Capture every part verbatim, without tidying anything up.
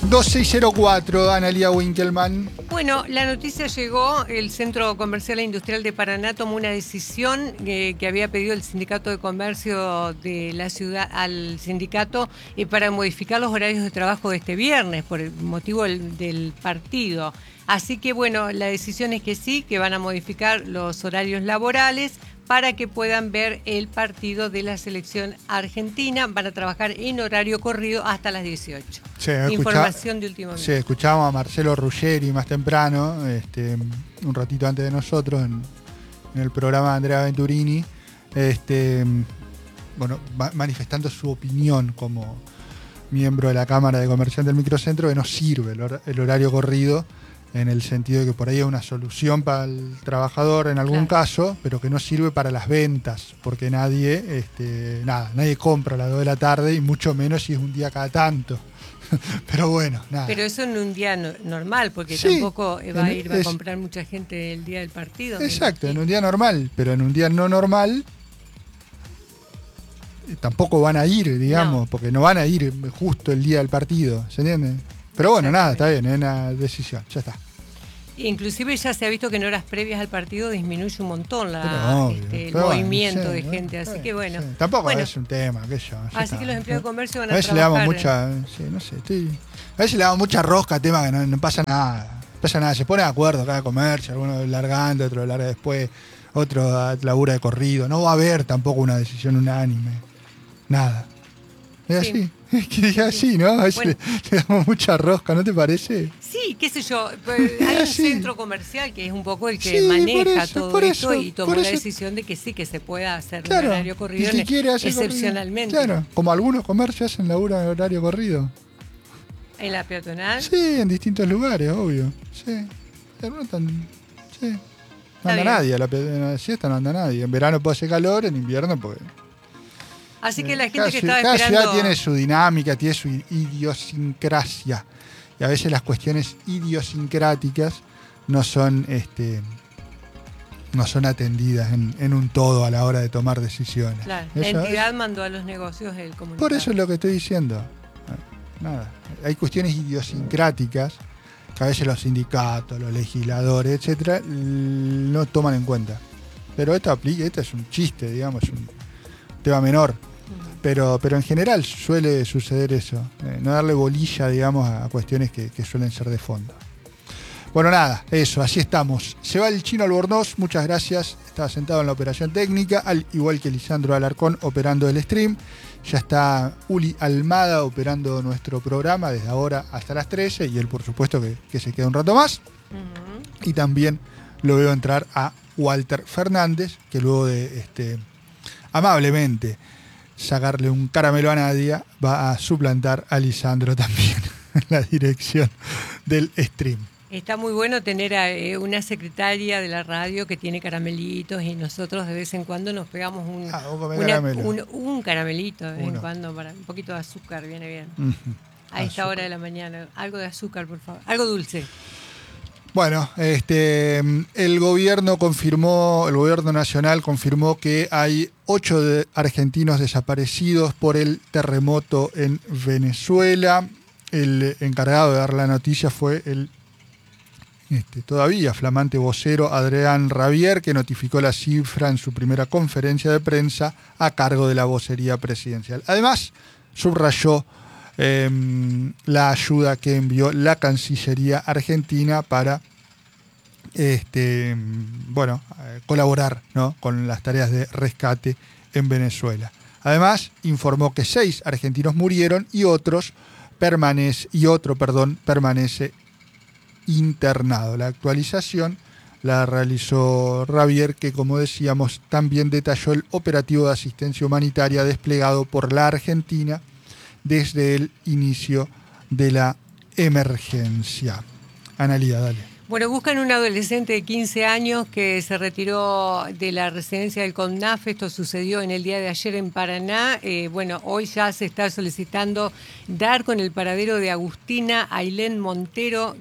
dos seis cero cuatro, Analía Winkelmann. Bueno, la noticia llegó, el Centro Comercial e Industrial de Paraná tomó una decisión eh, que había pedido el Sindicato de Comercio de la ciudad al sindicato eh, para modificar los horarios de trabajo de este viernes por el motivo del, del partido. Así que bueno, la decisión es que sí, que van a modificar los horarios laborales para que puedan ver el partido de la selección argentina. Van a trabajar en horario corrido hasta las dieciocho. Sí, Información de último minuto. Sí, escuchábamos a Marcelo Ruggeri más temprano, este, un ratito antes de nosotros, en, en el programa de Andrea Venturini, este, bueno, manifestando su opinión como miembro de la Cámara de Comerciantes del Microcentro, que no sirve el, hor- el horario corrido, en el sentido de que por ahí es una solución para el trabajador en algún claro. caso, pero que no sirve para las ventas, porque nadie, este, nada, nadie compra a las dos de la tarde y mucho menos si es un día cada tanto. Pero bueno, nada. Pero eso en un día no, normal, porque sí, tampoco va a ir va es, a comprar mucha gente el día del partido. Exacto, en un día normal, pero en un día no normal tampoco van a ir, digamos, no. porque no van a ir justo el día del partido, ¿se entiende? Pero bueno, nada, está bien, es una decisión, ya está. Inclusive ya se ha visto que en horas previas al partido disminuye un montón la, obvio, este, el bueno, movimiento sí, de ¿no? gente, así sí, que bueno. Sí. Tampoco bueno, es un tema, qué yo. Así está. que los empleados de comercio van a, a veces trabajar. le damos mucha, sí, no sé, estoy, a veces le damos mucha rosca a tema que no, no pasa nada. No pasa nada, se pone de acuerdo cada comercio, alguno largando, otro larga después, otro labura de corrido. No va a haber tampoco una decisión unánime. Nada. Es sí. así. Es que es así, ¿no? A veces bueno. le, le damos mucha rosca, ¿no te parece? Sí, qué sé yo. Hay un centro comercial que es un poco el que sí, maneja eso, todo esto eso, y tomó la decisión de que sí, que se pueda hacer claro, un horario corrido si quiere hacer excepcionalmente. Corrido. Claro, como algunos comercios hacen laburo en horario corrido. ¿En la peatonal? Sí, en distintos lugares, obvio. Sí. No, tan, sí. no anda bien. nadie, a la, en la siesta no anda nadie. En verano puede hacer calor, en invierno pues. Así que la gente cada, que estaba cada esperando... ciudad tiene su dinámica, tiene su idiosincrasia. Y a veces las cuestiones idiosincráticas no son, este, no son atendidas en, en un todo a la hora de tomar decisiones. Claro, la entidad es? mandó a los negocios el comunicado. Por eso es lo que estoy diciendo. Nada. Hay cuestiones idiosincráticas que a veces los sindicatos, los legisladores, etcétera, no toman en cuenta. Pero esto aplica, esto es un chiste, digamos, un tema menor. Pero, pero en general suele suceder eso, eh, no darle bolilla, digamos, a cuestiones que, que suelen ser de fondo. Bueno, nada, eso, así estamos. Se va el Chino Albornoz, muchas gracias, estaba sentado en la operación técnica, al igual que Lisandro Alarcón operando el stream. Ya está Uli Almada operando nuestro programa desde ahora hasta las trece y él, por supuesto, que, que se queda un rato más. Uh-huh. Y también lo veo entrar a Walter Fernández, que luego de este, amablemente sacarle un caramelo a Nadia, va a suplantar a Lisandro también en la dirección del stream. Está muy bueno tener a eh, una secretaria de la radio que tiene caramelitos y nosotros de vez en cuando nos pegamos un, ah, una, caramelo. un, un caramelito de vez Uno. en cuando, para un poquito de azúcar, viene bien. Uh-huh. A esta azúcar. hora de la mañana. Algo de azúcar, por favor. Algo dulce. Bueno, este, el gobierno confirmó, el gobierno nacional confirmó que hay ocho de argentinos desaparecidos por el terremoto en Venezuela. El encargado de dar la noticia fue el este, todavía flamante vocero Adrián Rabier, que notificó la cifra en su primera conferencia de prensa a cargo de la vocería presidencial. Además, subrayó Eh, la ayuda que envió la Cancillería Argentina para este, bueno, eh, colaborar, ¿no?, con las tareas de rescate en Venezuela. Además, informó que seis argentinos murieron y otros permanece, y otro, perdón, permanece internado. La actualización la realizó Rabier, que, como decíamos, también detalló el operativo de asistencia humanitaria desplegado por la Argentina desde el inicio de la emergencia. Analía, dale. Bueno, buscan un adolescente de quince años que se retiró de la residencia del CONAF. Esto sucedió en el día de ayer en Paraná. Eh, bueno, hoy ya se está solicitando dar con el paradero de Agustina Ailén Montero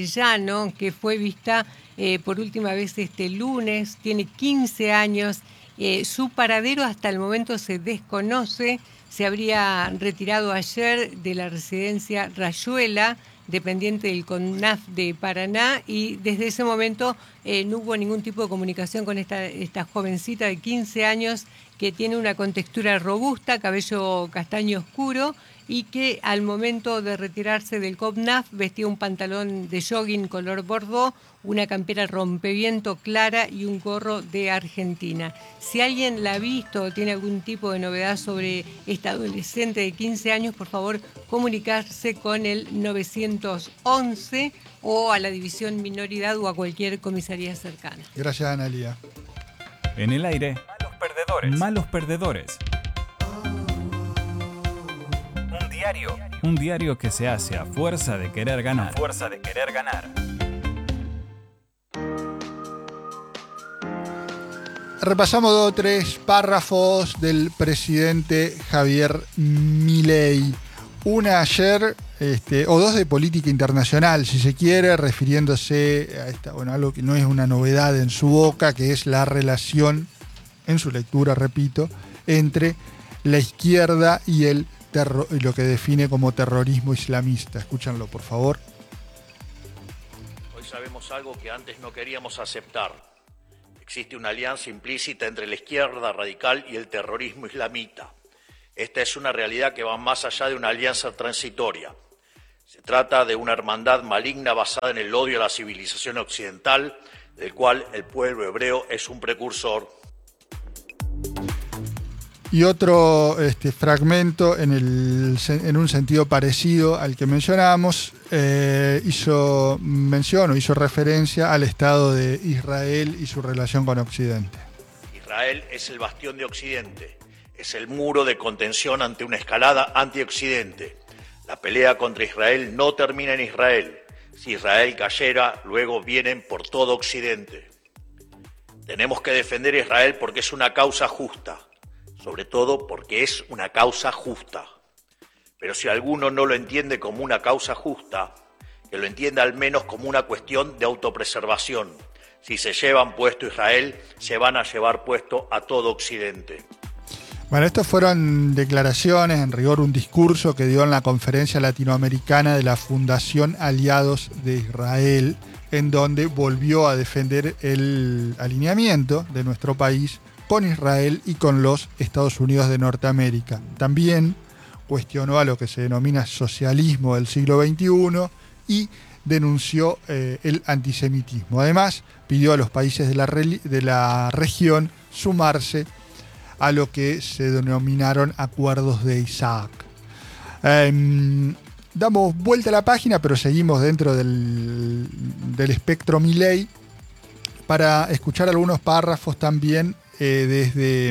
Castellano, que fue vista eh, por última vez este lunes. Tiene quince años Eh, su paradero hasta el momento se desconoce. Se habría retirado ayer de la residencia Rayuela, dependiente del CONAF de Paraná, y desde ese momento eh, no hubo ningún tipo de comunicación con esta, esta jovencita de quince años que tiene una contextura robusta, cabello castaño oscuro, y que al momento de retirarse del CONAF vestía un pantalón de jogging color bordeaux, una campera rompeviento clara y un gorro de Argentina. Si alguien la ha visto o tiene algún tipo de novedad sobre esta adolescente de quince años, por favor, comunicarse con el nueve once o a la División Minoridad o a cualquier comisaría cercana. Gracias, Analia. En el aire, malos perdedores. Malos perdedores. Un diario. Un diario que se hace a fuerza de querer ganar. A fuerza de querer ganar. Repasamos dos o tres párrafos del presidente Javier Milei. Una ayer, este, o dos de política internacional, si se quiere, refiriéndose a esta, bueno, algo que no es una novedad en su boca, que es la relación, en su lectura, repito, entre la izquierda y el terror, y lo que define como terrorismo islamista. Escúchanlo, por favor. Hoy sabemos algo que antes no queríamos aceptar. Existe una alianza implícita entre la izquierda radical y el terrorismo islamita. Esta es una realidad que va más allá de una alianza transitoria. Se trata de una hermandad maligna basada en el odio a la civilización occidental, del cual el pueblo hebreo es un precursor. Y otro este, fragmento en, el, en un sentido parecido al que mencionábamos, eh, hizo mención o hizo referencia al Estado de Israel y su relación con Occidente. Israel es el bastión de Occidente, es el muro de contención ante una escalada anti-Occidente. La pelea contra Israel no termina en Israel. Si Israel cayera, luego vienen por todo Occidente. Tenemos que defender a Israel porque es una causa justa. Sobre todo porque es una causa justa. Pero si alguno no lo entiende como una causa justa, que lo entienda al menos como una cuestión de autopreservación. Si se llevan puesto Israel, se van a llevar puesto a todo Occidente. Bueno, estas fueron declaraciones, en rigor un discurso que dio en la conferencia latinoamericana de la Fundación Aliados de Israel, en donde volvió a defender el alineamiento de nuestro país con Israel y con los Estados Unidos de Norteamérica. También cuestionó a lo que se denomina socialismo del siglo veintiuno y denunció eh, el antisemitismo. Además, pidió a los países de la, de la región sumarse a lo que se denominaron acuerdos de Isaac. Eh, damos vuelta a la página, pero seguimos dentro del, del espectro Milei para escuchar algunos párrafos también Eh, desde,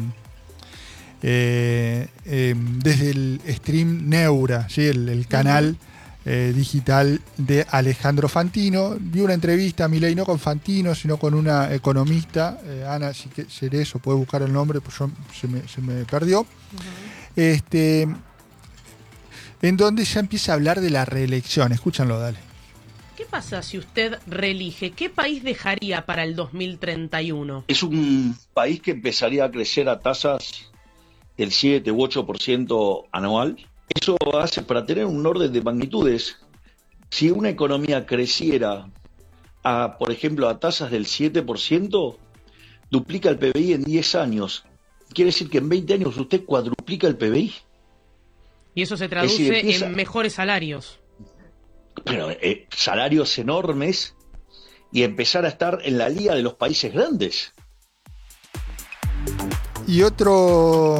eh, eh, desde el stream Neura, ¿sí? el, el canal eh, digital de Alejandro Fantino. Vi una entrevista a Milei, no con Fantino, sino con una economista, eh, Ana Cerezo, puede buscar el nombre, pues yo, se, me, se me perdió, uh-huh. este, en donde ya empieza a hablar de la reelección. Escúchanlo, dale. ¿Qué pasa si usted reelige? ¿Qué país dejaría para el dos mil treinta y uno? Es un país que empezaría a crecer a tasas del siete u ocho por ciento anual. Eso hace, para tener un orden de magnitudes, si una economía creciera, a, por ejemplo, a tasas del siete por ciento, duplica el P B I en diez años. Quiere decir que en veinte años usted cuadruplica el P B I. Y eso se traduce decir, empieza... en mejores salarios. Pero eh, salarios enormes y empezar a estar en la liga de los países grandes. Y otro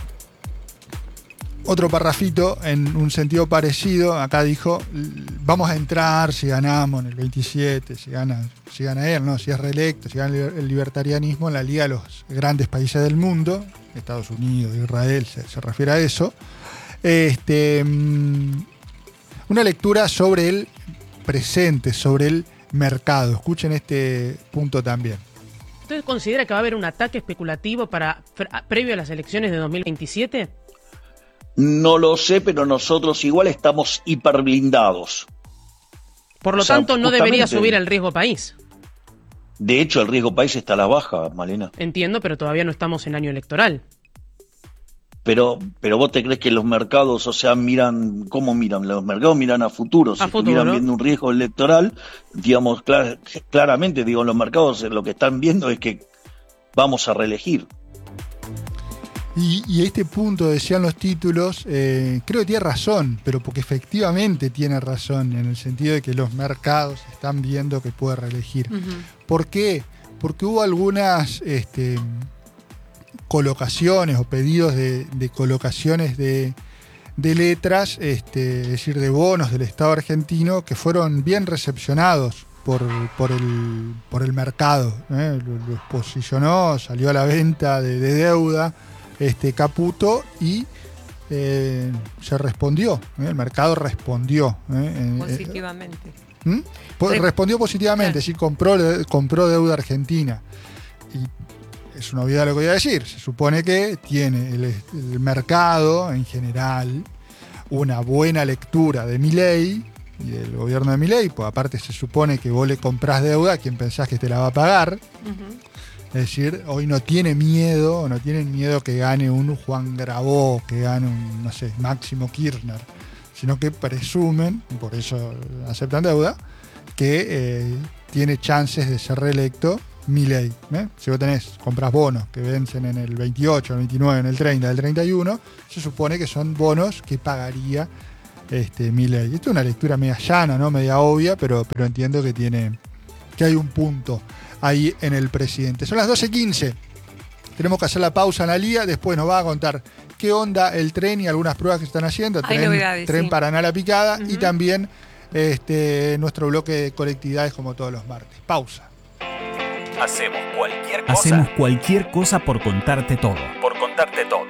otro parrafito en un sentido parecido, acá dijo, vamos a entrar si ganamos en el veintisiete, si gana, si gana él, ¿no? Si es reelecto, si gana el libertarianismo en la liga de los grandes países del mundo, Estados Unidos, Israel, se, se refiere a eso. Este... Una lectura sobre el presente, sobre el mercado. Escuchen este punto también. ¿Usted considera que va a haber un ataque especulativo para previo a las elecciones de dos mil veintisiete? No lo sé, pero nosotros igual estamos hiperblindados. Por lo o sea, tanto, no debería subir el riesgo país. De hecho, el riesgo país está a la baja, Malena. Entiendo, pero todavía no estamos en año electoral. Pero, pero vos te crees que los mercados, o sea, miran, ¿cómo miran? Los mercados miran a futuro, si A futuro, estuvieran ¿no? viendo un riesgo electoral, digamos, clar- claramente, digo, los mercados lo que están viendo es que vamos a reelegir. Y, y a este punto decían los títulos, eh, creo que tiene razón, pero porque efectivamente tiene razón, en el sentido de que los mercados están viendo que puede reelegir. Ujú. ¿Por qué? Porque hubo algunas este, colocaciones o pedidos de, de colocaciones de, de letras, este, es decir, de bonos del Estado argentino, que fueron bien recepcionados por, por, el, por el mercado. ¿eh? Lo, lo posicionó, salió a la venta de, de deuda este, Caputo y eh, se respondió. ¿eh? El mercado respondió. ¿eh? Positivamente. ¿Mm? Re- Respondió positivamente, Claro. es decir, compró, compró deuda argentina. Y es una obviedad lo que voy a decir. Se supone que tiene el, el mercado en general una buena lectura de Milei y del gobierno de Milei, pues aparte se supone que vos le comprás deuda a quien pensás que te la va a pagar. Ujú. Es decir, hoy no tiene miedo, no tienen miedo que gane un Juan Grabois, que gane un, no sé, Máximo Kirchner, sino que presumen, y por eso aceptan deuda, que eh, tiene chances de ser reelecto Milei. ¿eh? Si vos tenés, compras bonos que vencen en el veintiocho, el veintinueve, en el treinta, el treinta y uno, se supone que son bonos que pagaría este, Milei. Esto es una lectura media llana, ¿no? Media obvia, pero, pero entiendo que tiene, que hay un punto ahí en el presidente. Son las doce quince. Tenemos que hacer la pausa, Analía. Después nos va a contar qué onda el tren y algunas pruebas que están haciendo. Hay Tren, novedades, tren sí. Paraná La Picada. Ujú. Y también este, nuestro bloque de colectividades como todos los martes. Pausa. Hacemos cualquier cosa. Hacemos cualquier cosa por contarte todo. por contarte todo.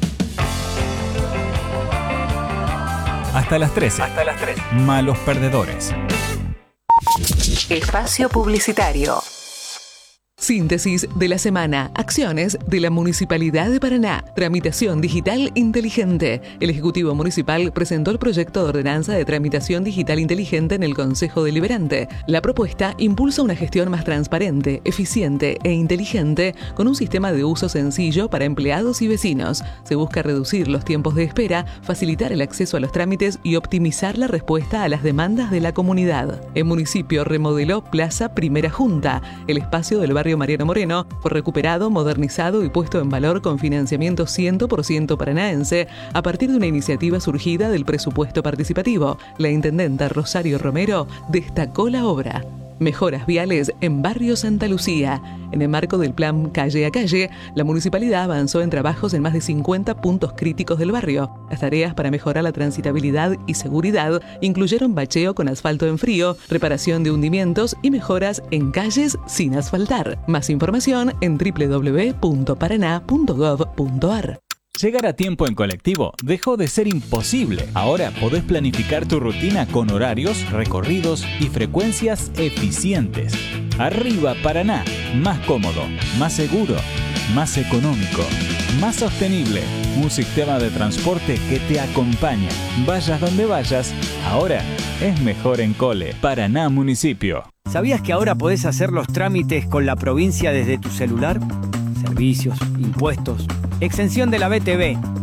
Hasta las trece. Hasta las trece. Malos perdedores. Espacio publicitario. Síntesis de la semana. Acciones de la Municipalidad de Paraná. Tramitación digital inteligente. El Ejecutivo Municipal presentó el proyecto de ordenanza de tramitación digital inteligente en el Consejo Deliberante. La propuesta impulsa una gestión más transparente, eficiente e inteligente con un sistema de uso sencillo para empleados y vecinos. Se busca reducir los tiempos de espera, facilitar el acceso a los trámites y optimizar la respuesta a las demandas de la comunidad. El municipio remodeló Plaza Primera Junta. El espacio del barrio Mariano Moreno fue recuperado, modernizado y puesto en valor con financiamiento cien por ciento paranaense a partir de una iniciativa surgida del presupuesto participativo. La intendenta Rosario Romero destacó la obra. Mejoras viales en Barrio Santa Lucía. En el marco del plan Calle a Calle, la municipalidad avanzó en trabajos en más de cincuenta puntos críticos del barrio. Las tareas para mejorar la transitabilidad y seguridad incluyeron bacheo con asfalto en frío, reparación de hundimientos y mejoras en calles sin asfaltar. Más información en doble u doble u doble u punto paraná punto gov punto ar. Llegar a tiempo en colectivo dejó de ser imposible. Ahora podés planificar tu rutina con horarios, recorridos y frecuencias eficientes. Arriba Paraná, más cómodo, más seguro, más económico, más sostenible. Un sistema de transporte que te acompaña. Vayas donde vayas, ahora es mejor en Cole. Paraná Municipio. ¿Sabías que ahora podés hacer los trámites con la provincia desde tu celular? Servicios, impuestos, exención de la B T V.